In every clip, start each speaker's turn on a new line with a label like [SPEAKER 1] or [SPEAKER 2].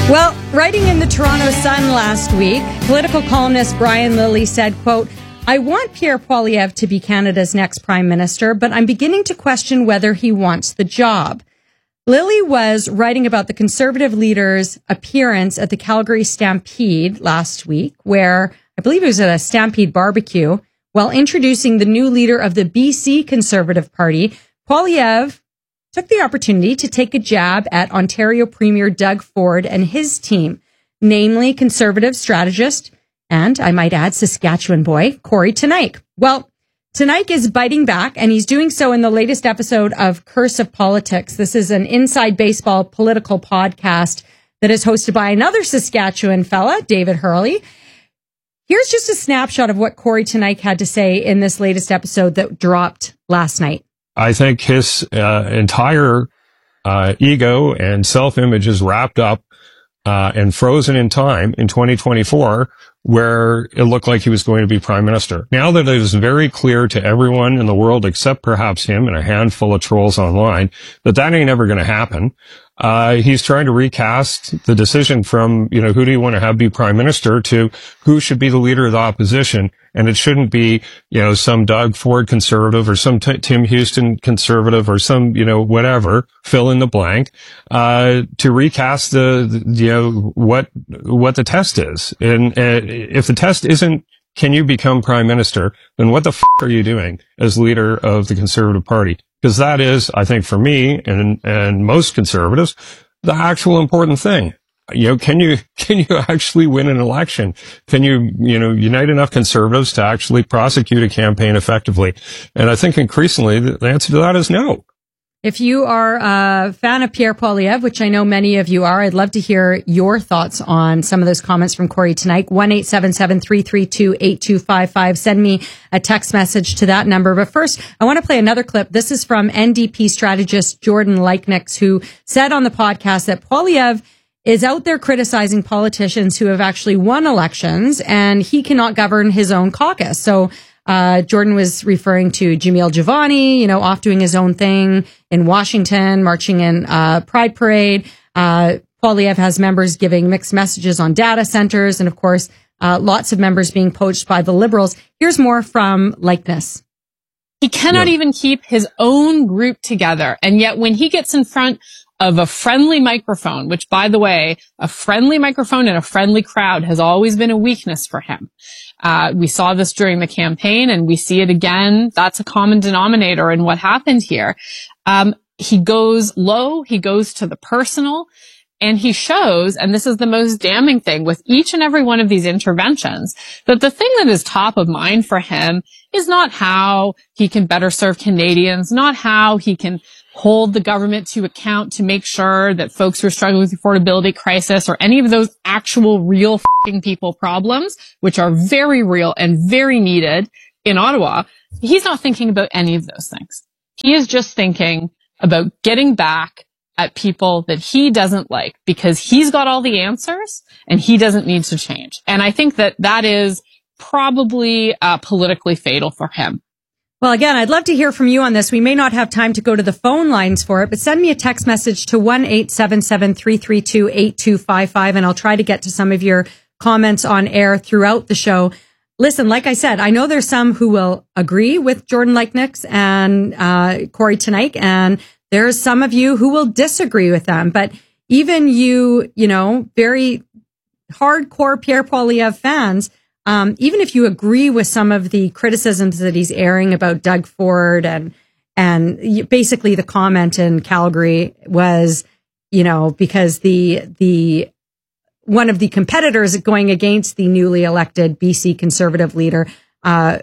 [SPEAKER 1] Well, writing in the Toronto Sun last week, political columnist Brian Lilley said, quote, "I want Pierre Poilievre to be Canada's next prime minister, but I'm beginning to question whether he wants the job." Lilley was writing about the Conservative leader's appearance at the Calgary Stampede last week, where I believe it was at a Stampede barbecue, while introducing the new leader of the BC Conservative Party. Poilievre took the opportunity to take a jab at Ontario Premier Doug Ford and his team, namely Conservative strategist, and I might add Saskatchewan boy, Corey Teneycke. Well, Teneycke is biting back, and he's doing so in the latest episode of Curse of Politics. This is an inside baseball political podcast that is hosted by another Saskatchewan fella, David Hurley. Here's just a snapshot of what Corey Teneycke had to say in this latest episode that dropped last night.
[SPEAKER 2] I think his entire ego and self-image is wrapped up and frozen in time in 2024, where it looked like he was going to be prime minister. Now that it is very clear to everyone in the world, except perhaps him and a handful of trolls online, that ain't ever going to happen. He's trying to recast the decision from, who do you want to have be prime minister to who should be the leader of the opposition. And it shouldn't be, some Doug Ford conservative or some Tim Houston conservative or some, whatever, fill in the blank, to recast what the test is. And if the test isn't, can you become prime minister, then what the are you doing as leader of the Conservative Party? Because that is, I think, for me and most conservatives, the actual important thing. Can you actually win an election? Can you, unite enough conservatives to actually prosecute a campaign effectively? And I think increasingly the answer to that is no.
[SPEAKER 1] If you are a fan of Pierre Poilievre, which I know many of you are, I'd love to hear your thoughts on some of those comments from Corey Teneycke. 1-877-332-8255. Send me a text message to that number. But first, I want to play another clip. This is from NDP strategist Jordan Leichnick, who said on the podcast that Poilievre is out there criticizing politicians who have actually won elections, and he cannot govern his own caucus. So Jordan was referring to Jamil Jivani, off doing his own thing in Washington, marching in Pride Parade. Poilievre has members giving mixed messages on data centers, and of course, lots of members being poached by the Liberals. Here's more from Leichnick.
[SPEAKER 3] He cannot even keep his own group together, and yet when he gets in front of a friendly microphone, which, by the way, a friendly microphone and a friendly crowd has always been a weakness for him. We saw this during the campaign, and we see it again. That's a common denominator in what happened here. He goes low, he goes to the personal, and he shows, and this is the most damning thing with each and every one of these interventions, that the thing that is top of mind for him is not how he can better serve Canadians, not how he can hold the government to account to make sure that folks who are struggling with the affordability crisis or any of those actual real people problems, which are very real and very needed in Ottawa. He's not thinking about any of those things. He is just thinking about getting back at people that he doesn't like because he's got all the answers and he doesn't need to change. And I think that is probably politically fatal for him.
[SPEAKER 1] Well, again, I'd love to hear from you on this. We may not have time to go to the phone lines for it, but send me a text message to 1-877-332-8255, and I'll try to get to some of your comments on air throughout the show. Listen, like I said, I know there's some who will agree with Jordan Leichnick and Corey Teneycke, and there's some of you who will disagree with them. But even you, very hardcore Pierre Poilievre fans, even if you agree with some of the criticisms that he's airing about Doug Ford and basically the comment in Calgary was, because the one of the competitors going against the newly elected BC Conservative leader, her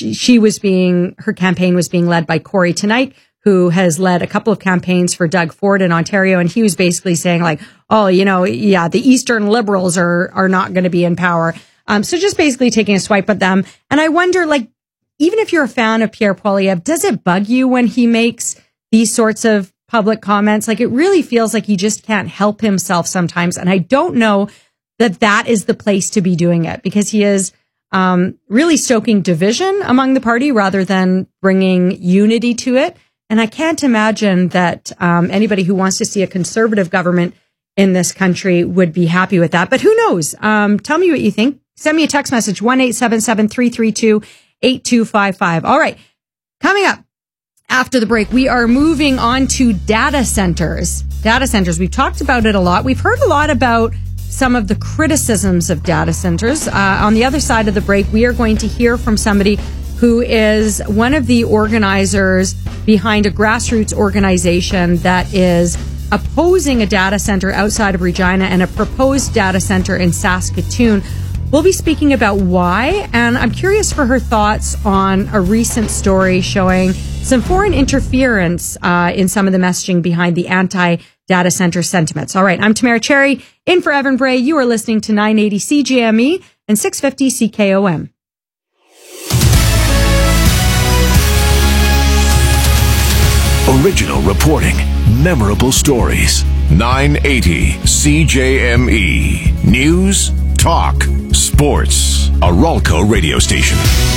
[SPEAKER 1] campaign was being led by Corey Teneycke, who has led a couple of campaigns for Doug Ford in Ontario. And he was basically saying the Eastern Liberals are not going to be in power. So just basically taking a swipe at them. And I wonder, even if you're a fan of Pierre Poilievre, does it bug you when he makes these sorts of public comments? It really feels like he just can't help himself sometimes. And I don't know that is the place to be doing it, because he is really stoking division among the party rather than bringing unity to it. And I can't imagine that anybody who wants to see a conservative government in this country would be happy with that. But who knows? Tell me what you think. Send me a text message, 1-877-332-8255. All right. Coming up after the break, we are moving on to data centers. Data centers. We've talked about it a lot. We've heard a lot about some of the criticisms of data centers. On the other side of the break, we are going to hear from somebody who is one of the organizers behind a grassroots organization that is opposing a data center outside of Regina and a proposed data center in Saskatoon. We'll be speaking about why, and I'm curious for her thoughts on a recent story showing some foreign interference in some of the messaging behind the anti-data center sentiments. All right, I'm Tamara Cherry, in for Evan Bray. You are listening to 980 CJME and 650 CKOM.
[SPEAKER 4] Original reporting, memorable stories. 980 CJME. News, talk, sports. A Ralco radio station.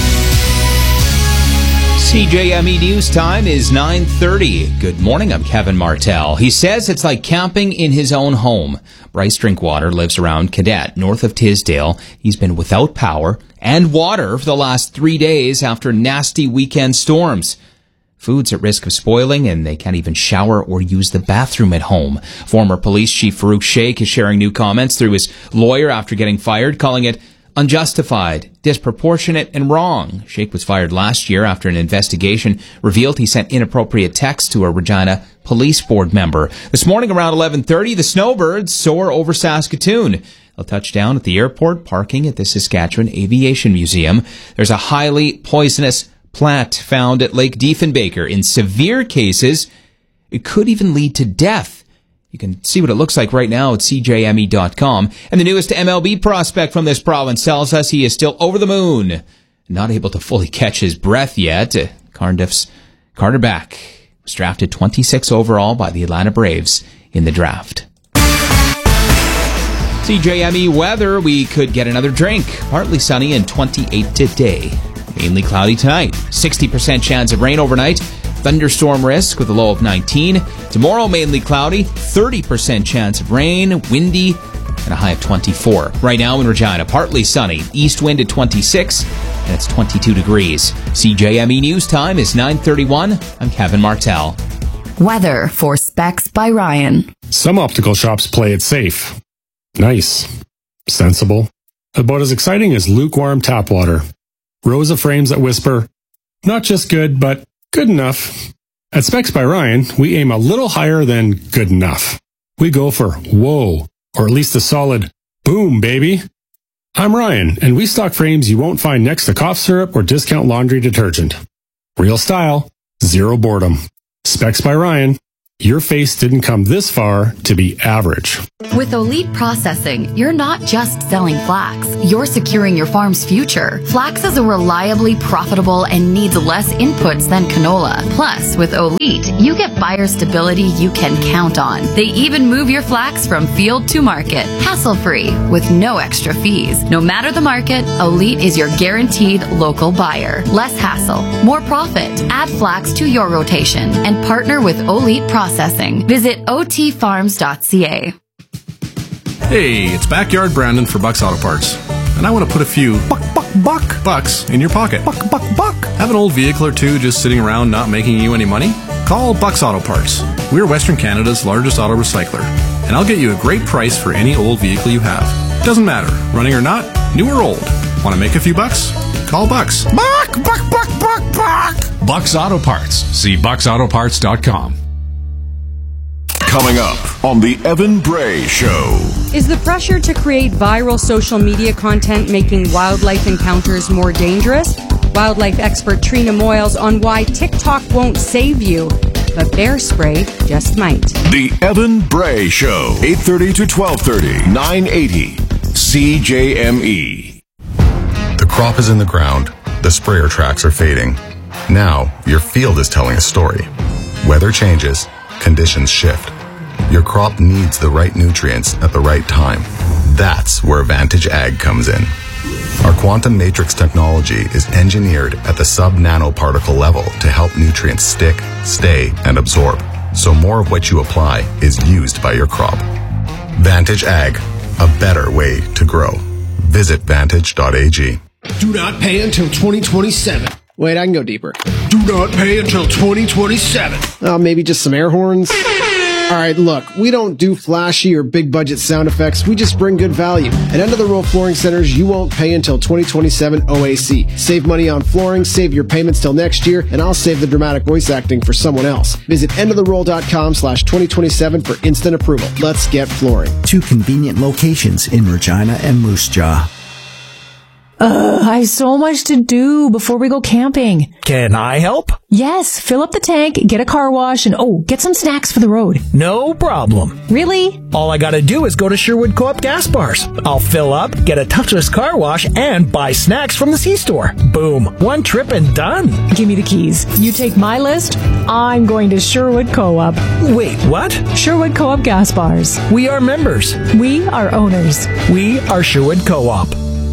[SPEAKER 5] CJME News time is 9:30. Good morning, I'm Kevin Martel. He says it's like camping in his own home. Bryce Drinkwater lives around Cadet, north of Tisdale. He's been without power and water for the last 3 days after nasty weekend storms. Food's at risk of spoiling, and they can't even shower or use the bathroom at home. Former Police Chief Farouk Sheikh is sharing new comments through his lawyer after getting fired, calling it unjustified, disproportionate, and wrong. Sheikh was fired last year after an investigation revealed he sent inappropriate texts to a Regina Police Board member. This morning around 11:30, the Snowbirds soar over Saskatoon. They'll touch down at the airport, parking at the Saskatchewan Aviation Museum. There's a highly poisonous plant found at Lake Diefenbaker. In severe cases, it could even lead to death. You can see what it looks like right now at CJME.com. And the newest MLB prospect from this province tells us he is still over the moon. Not able to fully catch his breath yet. Cardiff's Carter Back was drafted 26 overall by the Atlanta Braves in the draft. CJME weather, we could get another drink. Partly sunny and 28 today. Mainly cloudy tonight. 60% chance of rain overnight. Thunderstorm risk with a low of 19. Tomorrow, mainly cloudy. 30% chance of rain. Windy and a high of 24. Right now in Regina, partly sunny. East wind at 26 and it's 22 degrees. CJME News time is 9:31. I'm Kevin Martel.
[SPEAKER 6] Weather for Specs by Ryan.
[SPEAKER 7] Some optical shops play it safe. Nice. Sensible. About as exciting as lukewarm tap water. Rows of frames that whisper, not just good, but good enough. At Specs by Ryan, we aim a little higher than good enough. We go for whoa, or at least a solid boom, baby. I'm Ryan, and we stock frames you won't find next to cough syrup or discount laundry detergent. Real style, zero boredom. Specs by Ryan. Your face didn't come this far to be average.
[SPEAKER 6] With Elite Processing, you're not just selling flax. You're securing your farm's future. Flax is a reliably profitable and needs less inputs than canola. Plus, with Elite, you get buyer stability you can count on. They even move your flax from field to market, hassle-free, with no extra fees. No matter the market, Elite is your guaranteed local buyer. Less hassle, more profit. Add flax to your rotation and partner with Elite Processing. Visit otfarms.ca.
[SPEAKER 8] Hey, it's Backyard Brandon for Bucks Auto Parts. And I want to put a few bucks in your pocket. Buck. Have an old vehicle or two just sitting around not making you any money? Call Bucks Auto Parts. We're Western Canada's largest auto recycler. And I'll get you a great price for any old vehicle you have. Doesn't matter, running or not, new or old. Want to make a few bucks? Call Bucks. Buck.
[SPEAKER 9] Bucks Auto Parts. See bucksautoparts.com.
[SPEAKER 4] Coming up on the Evan Bray Show.
[SPEAKER 1] Is the pressure to create viral social media content making wildlife encounters more dangerous? Wildlife expert Trina Moyles on why TikTok won't save you, but bear spray just might.
[SPEAKER 4] The Evan Bray Show, 8:30 to 12:30, 980 CJME.
[SPEAKER 10] The crop is in the ground. The sprayer tracks are fading. Now, your field is telling a story. Weather changes. Conditions shift. Your crop needs the right nutrients at the right time. That's where Vantage Ag comes in. Our quantum matrix technology is engineered at the sub-nanoparticle level to help nutrients stick, stay, and absorb, so more of what you apply is used by your crop. Vantage Ag, a better way to grow. Visit vantage.ag.
[SPEAKER 11] Do not pay until 2027.
[SPEAKER 12] Wait, I can go deeper.
[SPEAKER 11] Do not pay until 2027.
[SPEAKER 12] Maybe just some air horns? All right, look, we don't do flashy or big budget sound effects. We just bring good value. At End of the Row Flooring Centers, you won't pay until 2027 OAC. Save money on flooring, save your payments till next year, and I'll save the dramatic voice acting for someone else. Visit endoftheroll.com/2027 for instant approval. Let's get flooring.
[SPEAKER 13] 2 convenient locations in Regina and Moose Jaw.
[SPEAKER 14] I have so much to do before we go camping.
[SPEAKER 15] Can I help?
[SPEAKER 14] Yes, fill up the tank, get a car wash, and get some snacks for the road.
[SPEAKER 15] No problem.
[SPEAKER 14] Really?
[SPEAKER 15] All I gotta do is go to Sherwood Co-op gas bars. I'll fill up, get a touchless car wash, and buy snacks from the C-store. Boom. One trip and done.
[SPEAKER 14] Give me the keys. You take my list, I'm going to Sherwood Co-op.
[SPEAKER 15] Wait, what?
[SPEAKER 14] Sherwood Co-op gas bars.
[SPEAKER 15] We are members.
[SPEAKER 14] We are owners.
[SPEAKER 15] We are Sherwood Co-op.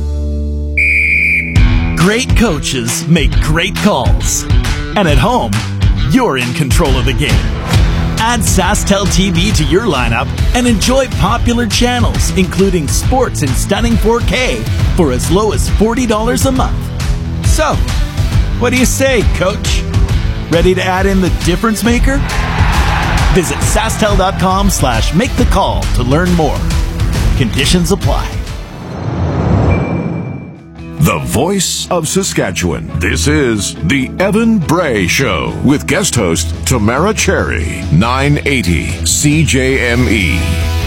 [SPEAKER 16] Great coaches make great calls. And at home, you're in control of the game. Add SaskTel TV to your lineup and enjoy popular channels, including sports in stunning 4K for as low as $40 a month. So, what do you say, Coach? Ready to add in the difference maker? Visit SaskTel.com/make-the-call to learn more. Conditions apply.
[SPEAKER 4] The voice of Saskatchewan. This is the Evan Bray Show with guest host Tamara Cherry, 980 CJME.